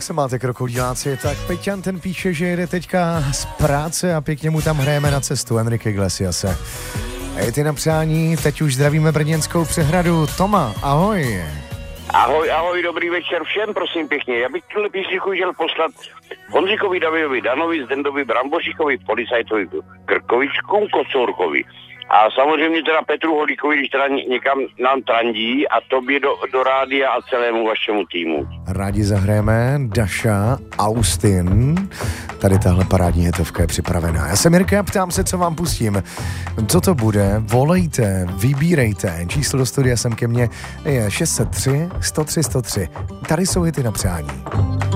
Jak se máte, krokodýláci? Tak Peťan ten píše, že jede teďka z práce a pěkně mu tam hrajeme na cestu, Enrique Iglesiase. Ty na přání, teď už zdravíme brněnskou přehradu. Toma, ahoj. Ahoj, dobrý večer všem, prosím pěkně. Já bych tuhle písničku chtěl poslat Honzikovi Davidovi Danovi, Zdendovi Bramboříkovi, policajtovi Krkovičku, Kocourkovi. A samozřejmě teda Petru Holíkovi, když teda někam nám trandí, a tobě do rádia a celému vašemu týmu. Rádi zahrajeme Daša, Austin. Tady tahle parádní hitovka je připravená. Já jsem Jirka a ptám se, co vám pustím. Co to bude? Volejte, vybírejte. Číslo do studia sem ke mně je 603 103 103. Tady jsou hity na přání.